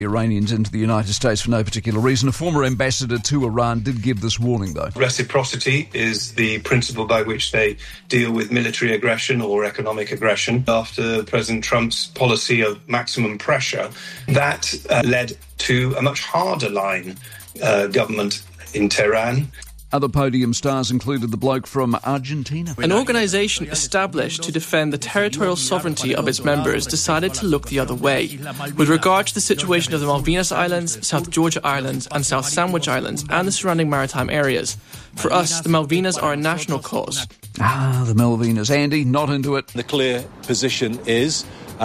Iranians into the United States for no particular reason. A former ambassador to Iran did give this warning, though. Reciprocity is the principle by which they deal with military aggression or economic aggression. After President Trump's policy of maximum pressure, that led to a much harder line government in Tehran. Other podium stars included the bloke from Argentina. An organisation established to defend the territorial sovereignty of its members decided to look the other way. With regard to the situation of the Malvinas Islands, South Georgia Islands and South Sandwich Islands and the surrounding maritime areas. For us, the Malvinas are a national cause. The Malvinas. Andy, not into it. The clear position is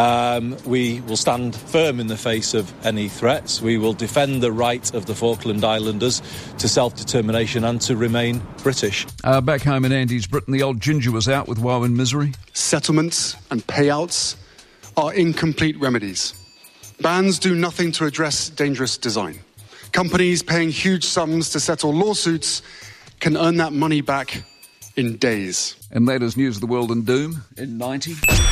we will stand firm in the face of any threats. We will defend the right of the Falkland Islanders to self-determination and to remain British. Back home in Andy's Britain, the old ginger was out with woe and misery. Settlements and payouts are incomplete remedies. Bans do nothing to address dangerous design. Companies paying huge sums to settle lawsuits can earn that money back in days. And that is news of the world and doom in 90.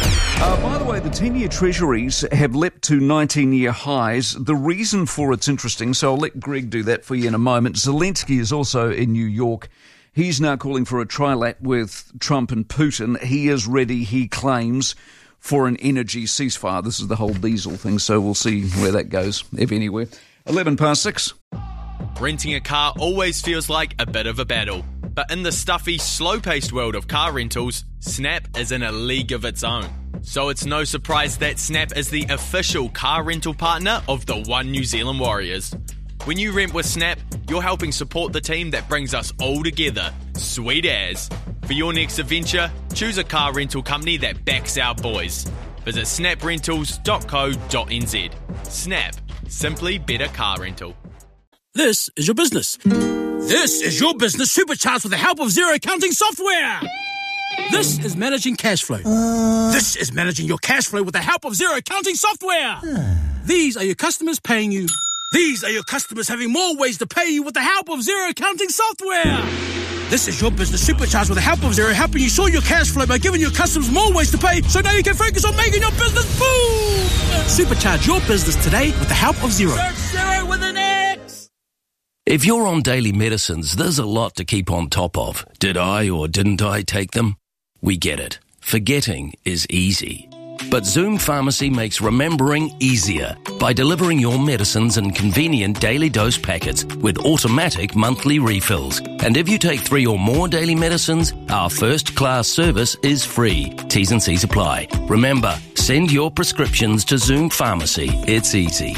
By the way, the 10-year treasuries have leapt to 19-year highs. The reason for it's interesting, so I'll let Greg do that for you in a moment. Zelensky is also in New York. He's now calling for a trilat with Trump and Putin. He is ready, he claims, for an energy ceasefire. This is the whole diesel thing, so we'll see where that goes, if anywhere. 6:11. Renting a car always feels like a bit of a battle. But in the stuffy, slow-paced world of car rentals, Snap is in a league of its own. So it's no surprise that Snap is the official car rental partner of the One New Zealand Warriors. When you rent with Snap, you're helping support the team that brings us all together. Sweet as. For your next adventure, choose a car rental company that backs our boys. Visit snaprentals.co.nz. Snap. Simply better car rental. This is your business. This is your business supercharged with the help of Xero accounting software. This is managing cash flow. This is managing your cash flow with the help of Xero accounting software. These are your customers paying you. These are your customers having more ways to pay you with the help of Xero accounting software. This is your business supercharged with the help of Xero, helping you sort your cash flow by giving your customers more ways to pay, so now you can focus on making your business boom. Supercharge your business today with the help of Xero. Search Xero with an X. If you're on daily medicines, there's a lot to keep on top of. Did I or didn't I take them? We get it. Forgetting is easy. But Zoom Pharmacy makes remembering easier by delivering your medicines in convenient daily dose packets with automatic monthly refills. And if you take 3 or more daily medicines, our first-class service is free. T's and C's apply. Remember, send your prescriptions to Zoom Pharmacy. It's easy.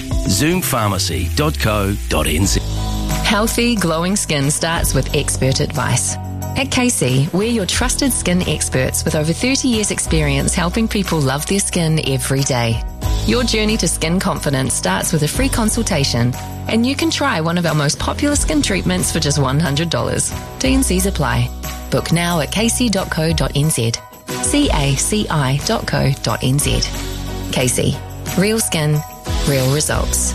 ZoomPharmacy.co.nz. Healthy, glowing skin starts with expert advice. At KC, we're your trusted skin experts with over 30 years' experience helping people love their skin every day. Your journey to skin confidence starts with a free consultation, and you can try one of our most popular skin treatments for just $100. T&Cs apply. Book now at kc.co.nz. caci.co.nz. KC. Real skin, real results.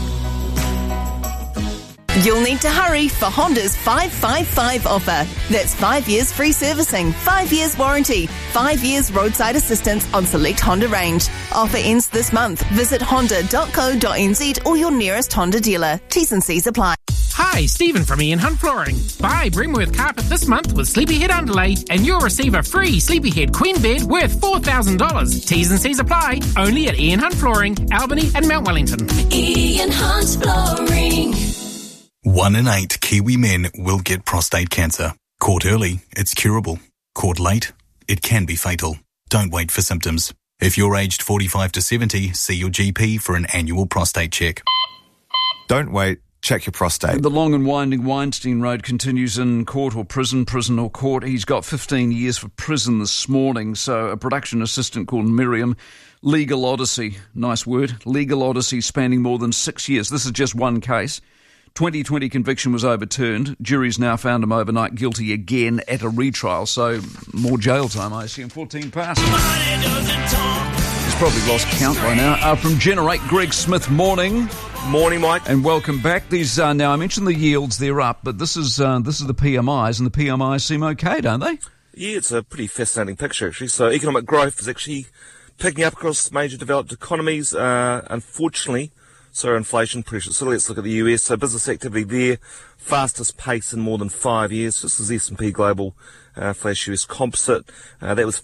You'll need to hurry for Honda's 555 offer. That's 5 years free servicing, 5 years warranty, 5 years roadside assistance on select Honda range. Offer ends this month. Visit honda.co.nz or your nearest Honda dealer. T's and C's apply. Hi, Stephen from Ian Hunt Flooring. Buy Bremworth carpet this month with Sleepyhead underlay and you'll receive a free Sleepyhead queen bed worth $4,000. T's and C's apply. Only at Ian Hunt Flooring, Albany and Mount Wellington. Ian Hunt Flooring. 1 in 8 Kiwi men will get prostate cancer. Caught early, it's curable. Caught late, it can be fatal. Don't wait for symptoms. If you're aged 45 to 70, see your GP for an annual prostate check. Don't wait. Check your prostate. The long and winding Weinstein Road continues in court or prison or court. He's got 15 years for prison this morning. So a production assistant called Miriam, Legal Odyssey, nice word, Legal Odyssey spanning more than 6 years. This is just one case. 2020 conviction was overturned. Jury's now found him overnight guilty again at a retrial. So more jail time, I assume. 14 past. He's probably lost count by now. From Generate, Greg Smith, morning. Morning, Mike. And welcome back. These now I mentioned the yields, they're up, but this is the PMIs, and the PMIs seem okay, don't they? Yeah, it's a pretty fascinating picture, actually. So economic growth is actually picking up across major developed economies. Unfortunately, So inflation pressure. So let's look at the US. So business activity there, fastest pace in more than 5 years. This is S&P Global flash US composite. That was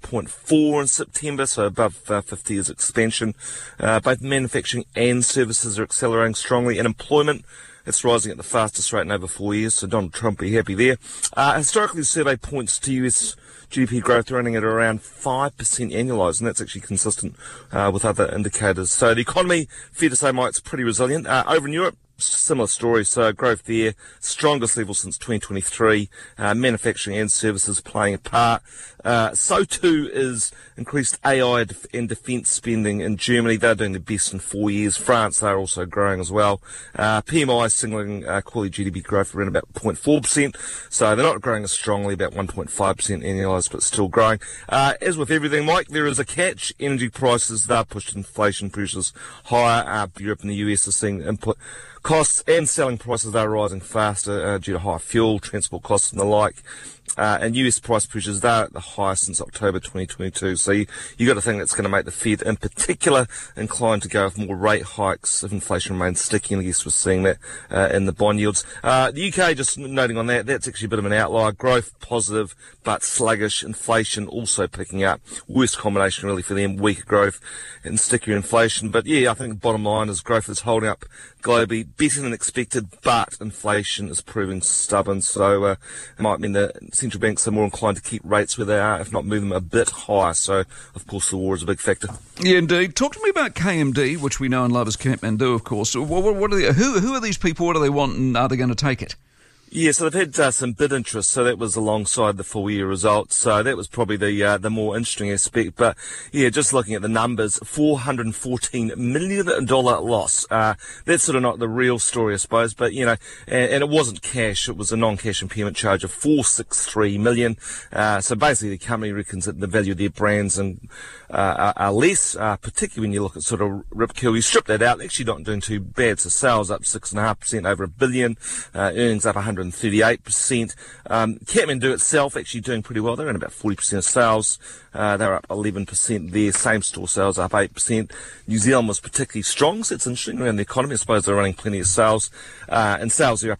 58.4 in September, so above 50 is expansion. Both manufacturing and services are accelerating strongly. And employment, it's rising at the fastest rate in over 4 years, so Donald Trump be happy there. Historically, the survey points to US GDP growth running at around 5% annualised, and that's actually consistent with other indicators. So the economy, fair to say, Mike, it's pretty resilient. Over in Europe, similar story, so growth there, strongest level since 2023, manufacturing and services playing a part. So too is increased AI and defence spending in Germany. They're doing the best in 4 years. France, they're also growing as well. PMI signalling quality GDP growth around about 0.4%, so they're not growing as strongly, about 1.5% annualised, but still growing. As with everything, Mike, there is a catch. Energy prices, they're pushed inflation pressures higher. Europe and the US are seeing input costs and selling prices are rising faster due to high fuel, transport costs and the like. And US price pressures, they're at the highest since October 2022. So you got to think that's going to make the Fed in particular inclined to go with more rate hikes if inflation remains sticky, and I guess we're seeing that in the bond yields. The UK, just noting on that, that's actually a bit of an outlier. Growth positive, but sluggish. Inflation also picking up. Worst combination really for them, weaker growth and stickier inflation. But yeah, I think the bottom line is growth is holding up globally better than expected, but inflation is proving stubborn. So it might mean that central banks are more inclined to keep rates where they are, if not move them a bit higher. So, of course, the war is a big factor. Yeah, indeed. Talk to me about KMD, which we know and love as Kathmandu, of course. What are who are these people? What do they want, and are they going to take it? Yeah, so they've had some bid interest, so that was alongside the full year results. So that was probably the more interesting aspect. But yeah, just looking at the numbers, $414 million loss. That's sort of not the real story, I suppose. But you know, and it wasn't cash; it was a non-cash impairment charge of $463 million. So basically, the company reckons that the value of their brands and are less, particularly when you look at sort of Rip Curl. You strip that out, they're actually not doing too bad. So sales up 6.5%, over $1 billion, earnings up 138%. Kathmandu itself actually doing pretty well. They're in about 40% of sales. They're up 11% there. Same store sales up 8%. New Zealand was particularly strong, so it's interesting around the economy. I suppose they're running plenty of sales. And sales are up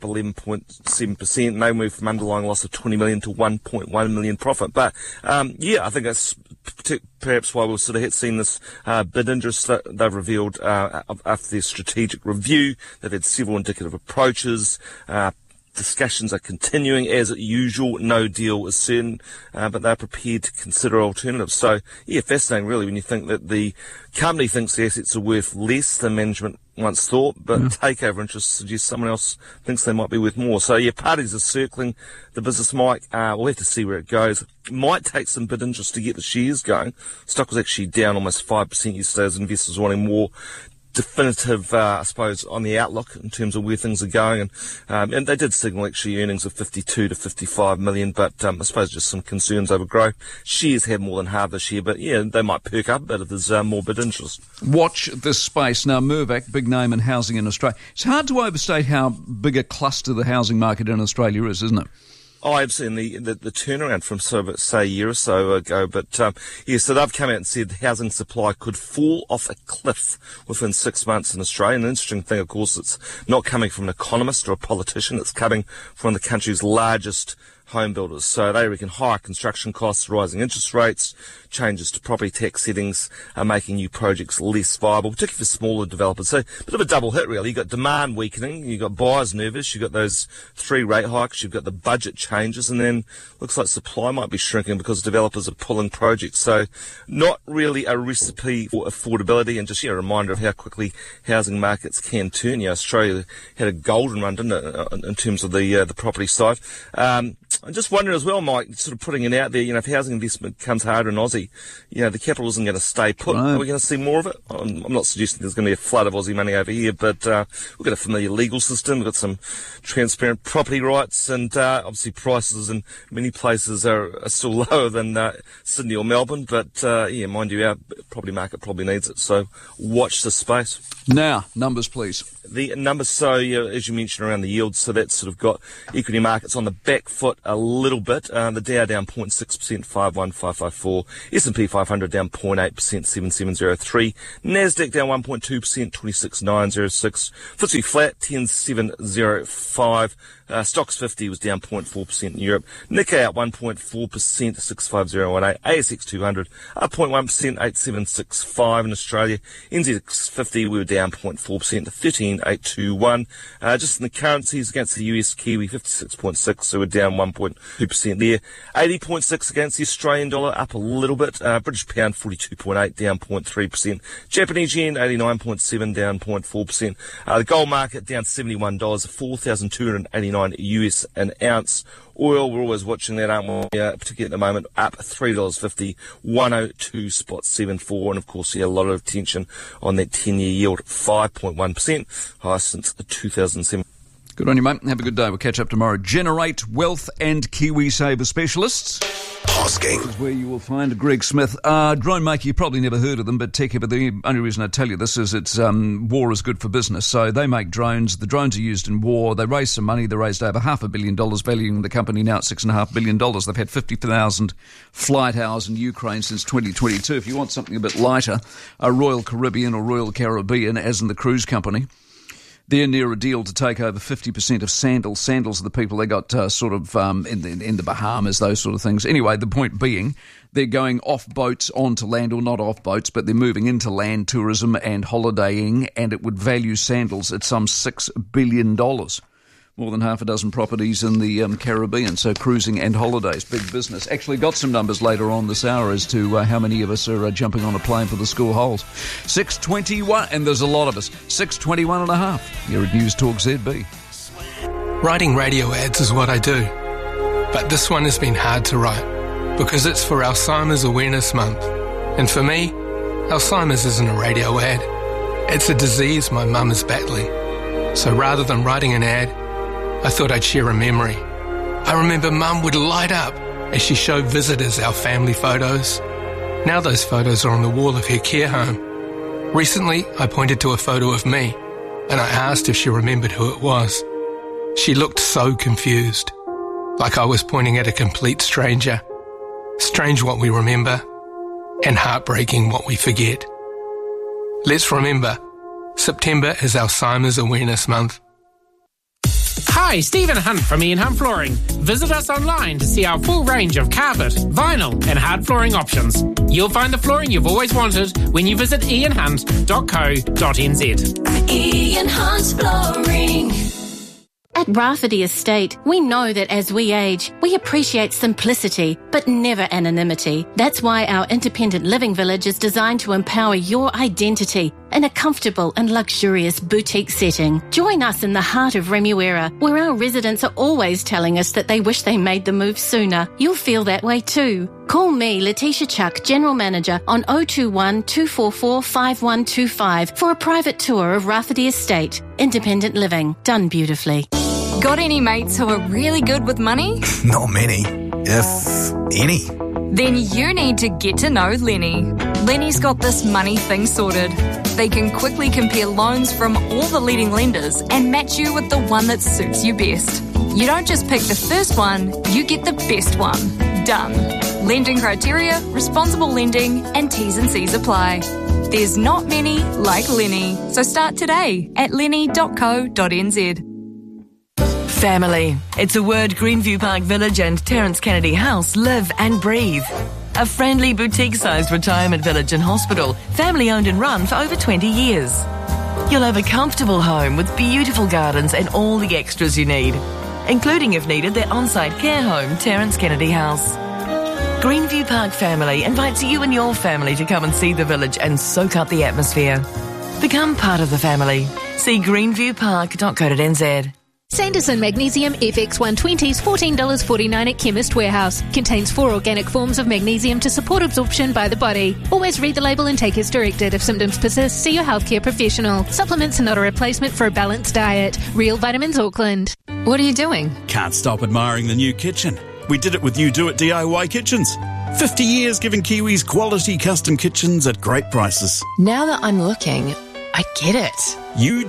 11.7%. And they moved from underlying loss of $20 million to $1.1 million profit. But yeah, I think that's perhaps why we've sort of seen this bid interest that they've revealed after their strategic review. They've had several indicative approaches. Discussions are continuing as usual. No deal is certain, but they're prepared to consider alternatives. So, yeah, fascinating really when you think that the company thinks the assets are worth less than management once thought, but takeover interest suggests someone else thinks they might be worth more. So, yeah, parties are circling the business, Mike. We'll have to see where it goes. It might take some bid interest to get the shares going. Stock was actually down almost 5% yesterday as investors wanting more definitive, I suppose, on the outlook in terms of where things are going, and they did signal actually earnings of 52 to 55 million, but I suppose just some concerns over growth. Shares have more than half this year, but yeah, they might perk up a bit if there's more bid interest. Watch this space. Now, Mirvac, big name in housing in Australia. It's hard to overstate how big a cluster the housing market in Australia is, isn't it? I've seen the turnaround from sort of, say, a year or so ago, but yeah, so they've come out and said housing supply could fall off a cliff within 6 months in Australia. And the interesting thing, of course, it's not coming from an economist or a politician, it's coming from the country's largest home builders. So they reckon higher construction costs, rising interest rates, changes to property tax settings are making new projects less viable, particularly for smaller developers. So a bit of a double hit, really. You've got demand weakening, you've got buyers nervous, you've got those 3 rate hikes, you've got the budget changes, and then looks like supply might be shrinking because developers are pulling projects. So not really a recipe for affordability, and just a reminder of how quickly housing markets can turn. Australia had a golden run, didn't it, in terms of the property side. I'm just wondering as well, Mike, sort of putting it out there, if housing investment comes harder in Aussie, the capital isn't going to stay put. Right. Are we going to see more of it? I'm not suggesting there's going to be a flood of Aussie money over here, but we've got a familiar legal system, we've got some transparent property rights, and obviously prices in many places are still lower than Sydney or Melbourne, but mind you, our property market probably needs it, so watch this space. Now, numbers please. the numbers. So, as you mentioned, around the yields, so that's sort of got equity markets on the back foot a little bit. The Dow down 0.6%, 51554. S&P 500 down 0.8%, 7703. Nasdaq down 1.2%, 26906. FTSE flat, 10705. Stocks 50 was down 0.4% in Europe. Nikkei up 1.4%, 65018. ASX 200 up 0.1%, 8765 in Australia. NZX 50 we were down 0.4% to 13821. Just in the currencies against the US Kiwi 56.6, so we're down 1.2% there. 80.6 against the Australian dollar, up a little bit. British pound 42.8, down 0.3%. Japanese yen 89.7, down 0.4%. The gold market down $71, 4,289 US an ounce. Oil, we're always watching that, aren't we? Particularly at the moment, up $3.50, 102.74. And of course, a lot of attention on that 10-year yield, 5.1%, highest since 2007. Good on you, mate. Have a good day. We'll catch up tomorrow. Generate Wealth and KiwiSaver specialists. Hosking. This is where you will find Greg Smith. Drone maker, you probably never heard of them, but Techie, but the only reason I tell you this is it's war is good for business. So they make drones. The drones are used in war. They raised some money. They raised over $500 million, valuing the company now at $6.5 billion. They've had 50,000 flight hours in Ukraine since 2022. If you want something a bit lighter, Royal Caribbean or Royal Caribbean, as in the cruise company, they're near a deal to take over 50% of Sandals. Sandals are the people they got in the Bahamas, those sort of things. Anyway, the point being, they're going off boats onto land, or not off boats, but they're moving into land tourism and holidaying, and it would value Sandals at some $6 billion. More than half a dozen properties in the Caribbean, so cruising and holidays, big business. Actually got some numbers later on this hour as to how many of us are jumping on a plane for the school holes. 6:21, and there's a lot of us. 6:21 and a half. You're at News Talk ZB. Writing radio ads is what I do, but this one has been hard to write because it's for Alzheimer's Awareness Month. And for me, Alzheimer's isn't a radio ad. It's a disease my mum is battling. So rather than writing an ad, I thought I'd share a memory. I remember Mum would light up as she showed visitors our family photos. Now those photos are on the wall of her care home. Recently, I pointed to a photo of me, and I asked if she remembered who it was. She looked so confused, like I was pointing at a complete stranger. Strange what we remember, and heartbreaking what we forget. Let's remember, September is Alzheimer's Awareness Month. Hi, Stephen Hunt from Ian Hunt Flooring. Visit us online to see our full range of carpet, vinyl and hard flooring options. You'll find the flooring you've always wanted when you visit ianhunt.co.nz. Ian Hunt Flooring. At Rafferty Estate, we know that as we age, we appreciate simplicity, but never anonymity. That's why our independent living village is designed to empower your identity in a comfortable and luxurious boutique setting. Join us in the heart of Remuera, where our residents are always telling us that they wish they made the move sooner. You'll feel that way too. Call me, Letitia Chuck, General Manager, on 021 244 5125 for a private tour of Rafferty Estate. Independent living, done beautifully. Got any mates who are really good with money? Not many, if any. Then you need to get to know Lenny. Lenny's got this money thing sorted. They can quickly compare loans from all the leading lenders and match you with the one that suits you best. You don't just pick the first one, you get the best one. Done. Lending criteria, responsible lending, and T's and C's apply. There's not many like Lenny, so start today at lenny.co.nz. Family. It's a word Greenview Park Village and Terence Kennedy House live and breathe. A friendly boutique-sized retirement village and hospital, family-owned and run for over 20 years. You'll have a comfortable home with beautiful gardens and all the extras you need, including, if needed, their on-site care home, Terence Kennedy House. Greenview Park Family invites you and your family to come and see the village and soak up the atmosphere. Become part of the family. See greenviewpark.co.nz. Sanderson Magnesium FX 120s $14.49 at Chemist Warehouse. Contains 4 organic forms of magnesium to support absorption by the body. Always read the label and take as directed. If symptoms persist, see your healthcare professional. Supplements are not a replacement for a balanced diet. Real Vitamins Auckland. What are you doing? Can't stop admiring the new kitchen. We did it with You Do It DIY Kitchens. 50 years giving Kiwis quality custom kitchens at great prices. Now that I'm looking, I get it.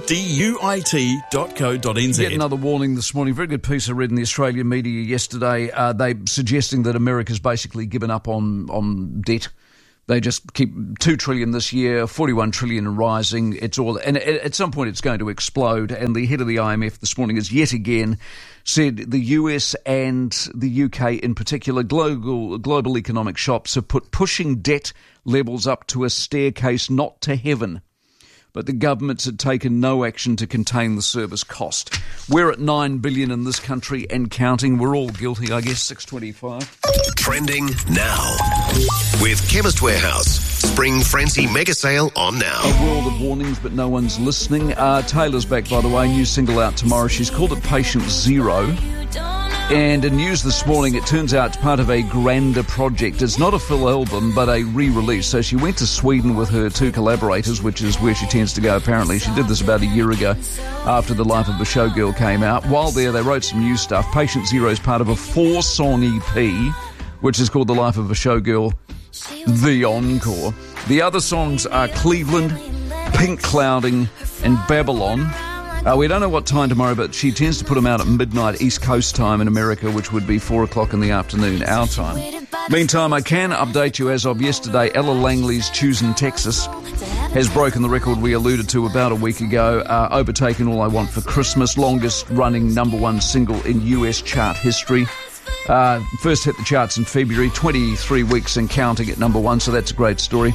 UDUIT.co.nz. Yet another warning this morning. Very good piece I read in the Australian media yesterday. They suggesting that America's basically given up on debt. They just keep $2 trillion this year, $41 trillion and rising. It's all, and at some point it's going to explode. And the head of the IMF this morning has yet again said the US and the UK in particular, global economic shocks have put pushing debt levels up to a staircase, not to heaven. But the governments had taken no action to contain the service cost. We're at $9 billion in this country and counting. We're all guilty, I guess. 6:25. Trending now with Chemist Warehouse. Spring Frenzy Mega Sale on now. A world of warnings, but no one's listening. Taylor's back, by the way. New single out tomorrow. She's called it Patient Zero. And in news this morning, it turns out it's part of a grander project. It's not a full album, but a re-release. So she went to Sweden with her two collaborators, which is where she tends to go, apparently. She did this about a year ago after The Life of a Showgirl came out. While there, they wrote some new stuff. Patient Zero is part of a 4-song EP, which is called The Life of a Showgirl, The Encore. The other songs are Cleveland, Pink Clouding, and Babylon. We don't know what time tomorrow, but she tends to put them out at midnight East Coast time in America, which would be 4 o'clock in the afternoon, our time. Meantime, I can update you as of yesterday, Ella Langley's Choosing Texas has broken the record we alluded to about a week ago, overtaken All I Want for Christmas, longest running #1 single in US chart history. First hit the charts in February, 23 weeks and counting at #1, so that's a great story.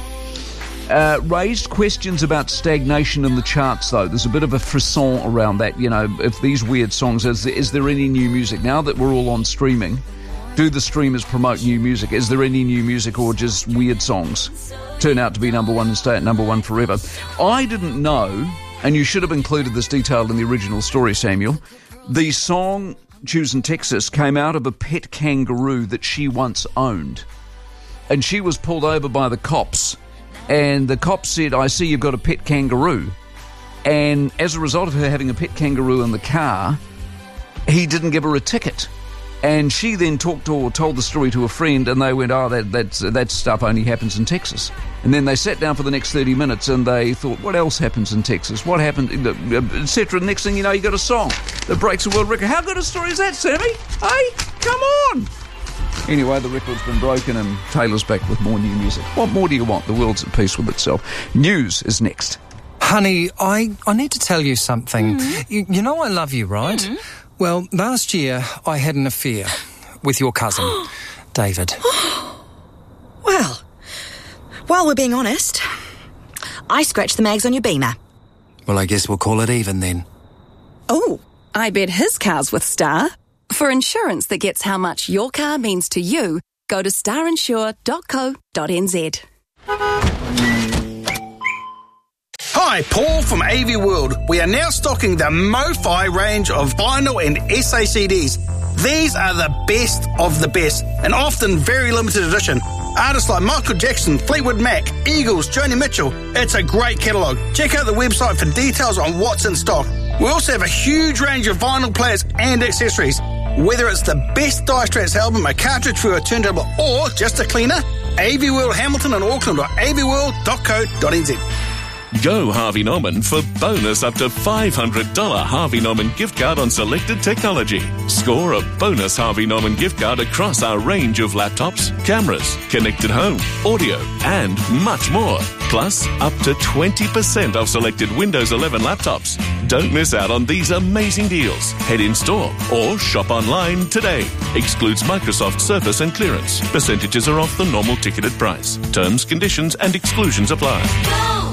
Raised questions about stagnation in the charts, though. There's a bit of a frisson around that. You know, if these weird songs, is there any new music? Now that we're all on streaming, do the streamers promote new music? Is there any new music or just weird songs turn out to be #1 and stay at #1 forever? I didn't know, and you should have included this detail in the original story, Samuel. The song Choosing Texas came out of a pet kangaroo that she once owned. And she was pulled over by the cops. And the cops said, I see you've got a pet kangaroo. And as a result of her having a pet kangaroo in the car, he didn't give her a ticket. And she then told the story to a friend, and they went, that stuff only happens in Texas. And then they sat down for the next 30 minutes and they thought, what else happens in Texas? What happened, etc. Next thing you know, you got a song that breaks a world record. How good a story is that, Sammy? Hey, come on! Anyway, the record's been broken and Taylor's back with more new music. What more do you want? The world's at peace with itself. News is next. Honey, I need to tell you something. You know I love you, right? Well, last year I had an affair with your cousin, David. Well, while we're being honest, I scratched the mags on your Beamer. Well, I guess we'll call it even then. Oh, I bet his car's with Star. For insurance that gets how much your car means to you, go to starinsure.co.nz. Hi, Paul from AV World. We are now stocking the MoFi range of vinyl and SACDs. These are the best of the best and often very limited edition. Artists like Michael Jackson, Fleetwood Mac, Eagles, Joni Mitchell. It's a great catalogue. Check out the website for details on what's in stock. We also have a huge range of vinyl players and accessories. Whether it's the best Dire Straits album, a cartridge for a turntable, or just a cleaner, AV World Hamilton and Auckland or avworld.co.nz. Go Harvey Norman for bonus up to $500 Harvey Norman gift card on selected technology. Score a bonus Harvey Norman gift card across our range of laptops, cameras, connected home, audio, and much more. Plus, up to 20% off selected Windows 11 laptops. Don't miss out on these amazing deals. Head in store or shop online today. Excludes Microsoft Surface and clearance. Percentages are off the normal ticketed price. Terms, conditions, and exclusions apply.